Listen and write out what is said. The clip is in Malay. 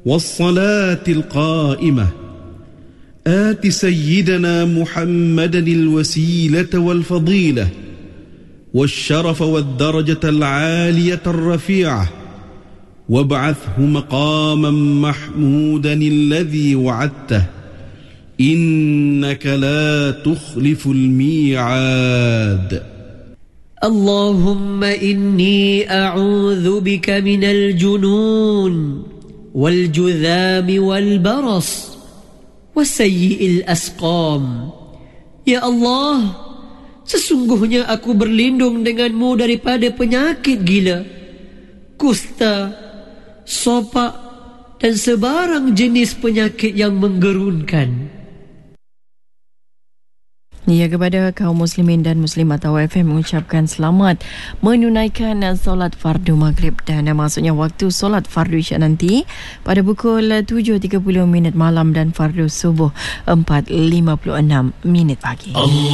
والصلاة القائمة آت سيدنا محمدا الوسيلة والفضيلة والشرف والدرجة العالية الرفيعة وابعثه مقاما محمودا الذي وعدته إنك لا تخلف الميعاد. اللهم إني أعوذ بك من الجنون والجذام والبرص وسيء الأسقام. Ya Allah, sesungguhnya aku berlindung denganmu daripada penyakit gila, kusta, sopak dan sebarang jenis penyakit yang menggerunkan. Ya, kepada kaum muslimin dan muslimat Awal FM mengucapkan selamat menunaikan solat fardu maghrib, dan maksudnya waktu solat fardu isyak nanti pada pukul 7.30 malam dan fardu subuh 4.56 pagi. Allah